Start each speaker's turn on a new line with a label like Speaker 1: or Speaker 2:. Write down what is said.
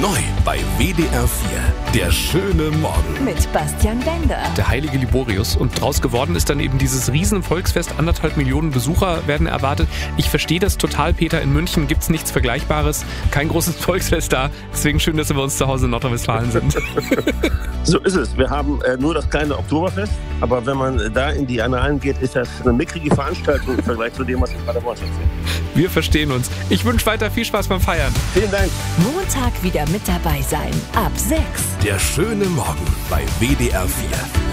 Speaker 1: Neu bei WDR 4. Der schöne Morgen.
Speaker 2: Mit Bastian Bender.
Speaker 3: Der heilige Liborius. Und draus geworden ist dann eben dieses riesen Volksfest. 1,5 Millionen Besucher werden erwartet. Ich verstehe das total, Peter. In München gibt es nichts Vergleichbares. Kein großes Volksfest da. Deswegen schön, dass wir bei uns zu Hause in Nordrhein-Westfalen sind.
Speaker 4: So ist es. Wir haben nur das kleine Oktoberfest. Aber wenn man da in die Annalen geht, ist das eine mickrige Veranstaltung im Vergleich zu dem, was ich gerade am Ort erzähle.
Speaker 3: Wir verstehen uns. Ich wünsche weiter viel Spaß beim Feiern.
Speaker 4: Vielen Dank.
Speaker 2: Montag wieder mit dabei sein. Ab 6.
Speaker 1: Der schöne Morgen bei WDR 4.